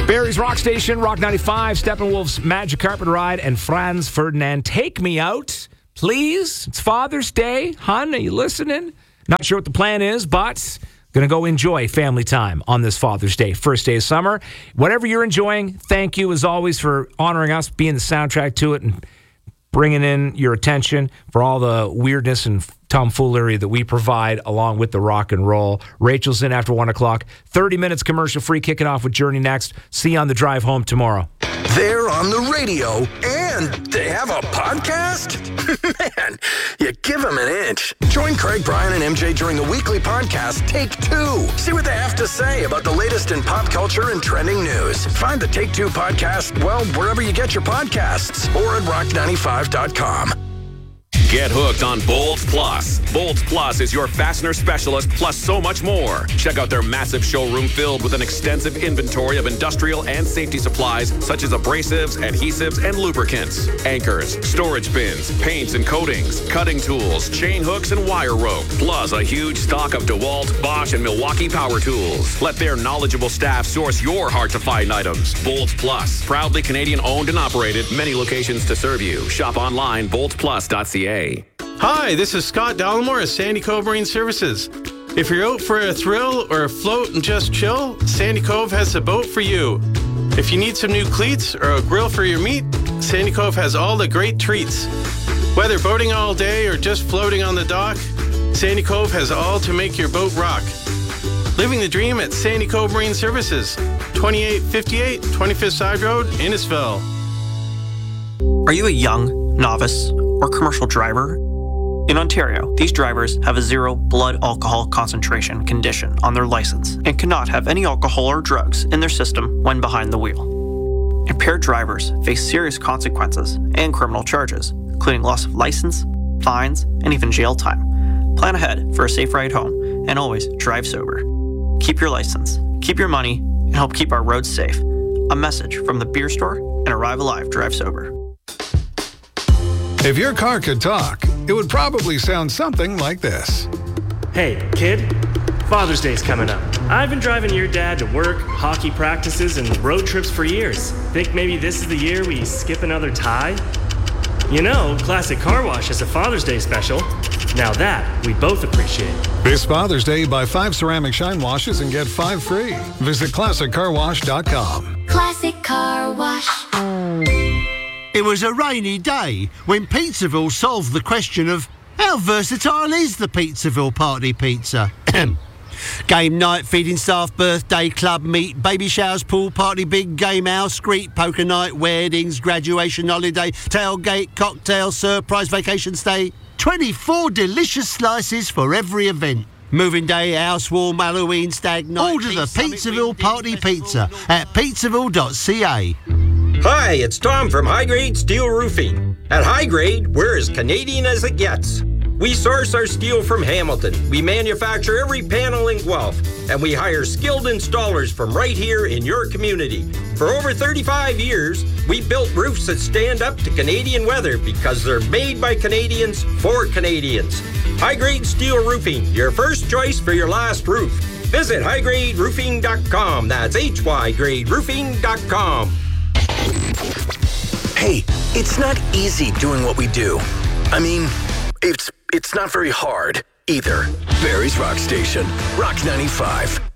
Barry's Rock Station, Rock 95, Steppenwolf's Magic Carpet Ride, and Franz Ferdinand, Take Me Out, Please. It's Father's Day. Hon, are you listening? Not sure what the plan is, but going to go enjoy family time on this Father's Day, first day of summer. Whatever you're enjoying, thank you as always for honoring us, being the soundtrack to it, and bringing in your attention for all the weirdness and tomfoolery that we provide along with the rock and roll. Rachel's in after 1 o'clock. 30 minutes commercial-free, kicking off with Journey next. See you on the drive home tomorrow. They're on the radio, and they have a podcast? Man, you give them an inch. Join Craig, Brian, and MJ during the weekly podcast, Take Two. See what they have to say about the latest in pop culture and trending news. Find the Take Two podcast, well, wherever you get your podcasts, or at rock95.com. Get hooked on Bolts Plus. Bolts Plus is your fastener specialist, plus so much more. Check out their massive showroom filled with an extensive inventory of industrial and safety supplies, such as abrasives, adhesives, and lubricants, anchors, storage bins, paints and coatings, cutting tools, chain hooks, and wire rope, plus a huge stock of DeWalt, Bosch, and Milwaukee power tools. Let their knowledgeable staff source your hard-to-find items. Bolts Plus, proudly Canadian-owned and operated, many locations to serve you. Shop online, boltsplus.ca. Hi, this is Scott Dallimore of Sandy Cove Marine Services. If you're out for a thrill or a float and just chill, Sandy Cove has a boat for you. If you need some new cleats or a grill for your meat, Sandy Cove has all the great treats. Whether boating all day or just floating on the dock, Sandy Cove has all to make your boat rock. Living the dream at Sandy Cove Marine Services, 2858 25th Side Road, Innisfil. Are you a young, novice, or commercial driver? In Ontario, these drivers have a 0 blood alcohol concentration condition on their license and cannot have any alcohol or drugs in their system when behind the wheel. Impaired drivers face serious consequences and criminal charges, including loss of license, fines, and even jail time. Plan ahead for a safe ride home and always drive sober. Keep your license, keep your money, and help keep our roads safe. A message from the Beer Store and Arrive Alive Drive Sober. If your car could talk, it would probably sound something like this. Hey, kid, Father's Day's coming up. I've been driving your dad to work, hockey practices, and road trips for years. Think maybe this is the year we skip another tie? You know, Classic Car Wash has a Father's Day special. Now that, we both appreciate. This Father's Day, buy 5 ceramic shine washes and get 5 free. Visit ClassicCarWash.com. Classic Car Wash. It was a rainy day when Pizzaville solved the question of how versatile is the Pizzaville Party Pizza? Game night, feeding staff, birthday, club meet, baby showers, pool party, big game house, street poker night, weddings, graduation holiday, tailgate, cocktail, surprise vacation stay. 24 delicious slices for every event. Moving day, housewarm, Halloween, stag night. Order the Pizzaville Party Pizza at pizzaville.ca. Hi, it's Tom from High Grade Steel Roofing. At High Grade, we're as Canadian as it gets. We source our steel from Hamilton. We manufacture every panel in Guelph. And we hire skilled installers from right here in your community. For over 35 years, we built roofs that stand up to Canadian weather because they're made by Canadians for Canadians. High Grade Steel Roofing, your first choice for your last roof. Visit highgraderoofing.com. That's hygraderoofing.com. Hey, it's not easy doing what we do. I mean, it's not very hard either. Barry's Rock Station, Rock 95.